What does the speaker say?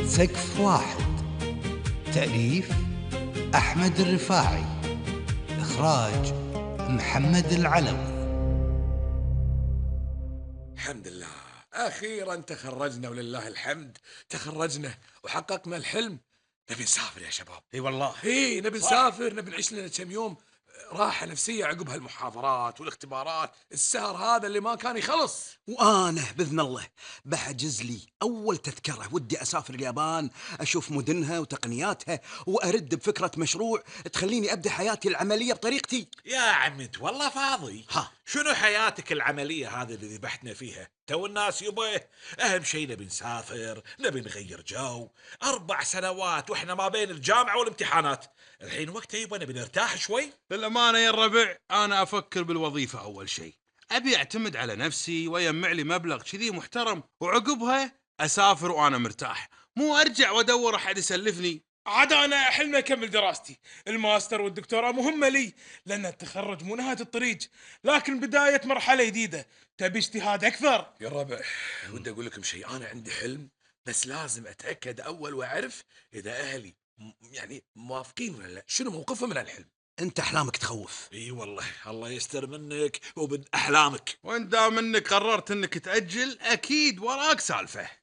سقف واحد. تأليف أحمد الرفاعي. إخراج محمد العلوي. الحمد لله، أخيرا تخرجنا ولله الحمد. تخرجنا وحققنا الحلم. نبي نسافر يا شباب. اي والله. نبي نسافر، نبي نعيش لنا كم يوم راحة نفسية عقب هالمحاضرات والاختبارات. السهر هذا اللي ما كان يخلص. وانا باذن الله بحجز لي اول تذكره. ودي اسافر اليابان، اشوف مدنها وتقنياتها، وارد بفكره مشروع تخليني ابدا حياتي العمليه بطريقتي. يا عمد والله فاضي. ها، شنو حياتك العملية هذه اللي ذبحتنا فيها؟ تو الناس يبه أهم شيء نبي نسافر، نبي نغير جو. 4 سنوات وإحنا ما بين الجامعة والامتحانات، الحين وقته يبا نبي نرتاح شوي. للأمانة يا الربع أنا أفكر بالوظيفة أول شيء. أبي أعتمد على نفسي ويجمع لي مبلغ كذي محترم، وعقبها أسافر وأنا مرتاح، مو أرجع وأدور أحد يسلفني. عاد انا حلمي اكمل دراستي، الماستر والدكتوراه مهمه لي، لان التخرج مو نهايه الطريق، لكن بدايه مرحله جديده تبي اجتهاد اكثر. يا الربع، ودي أقول لكم شيء. أنا عندي حلم، بس لازم أتأكد أول وأعرف إذا أهلي يعني موافقين ولا لا. شنو موقفهم من الحلم؟ انت احلامك تخوف. اي والله، الله يستر منك ومن أحلامك. وإن دام إنك قررت إنك تأجل، أكيد وراك سالفة.